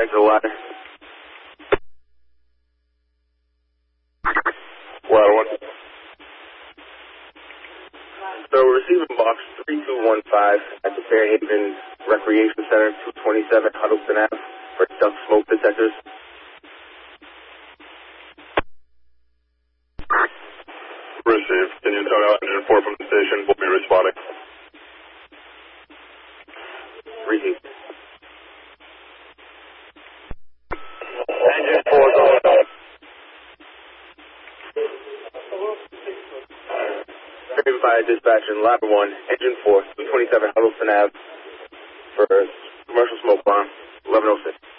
responding to the ladder. Ladder 1. So we're receiving box 3215 at the Fairhaven Recreation Center, 227 Huddleston Ave for duct smoke detectors. Received. Can you tone out engine 4 from the station? We'll be responding. Received. Engine 4 going on. Fairhaven Fire Dispatch in Ladder 1, Engine 4, 227 Huddleston Ave for commercial smoke alarm, 1106.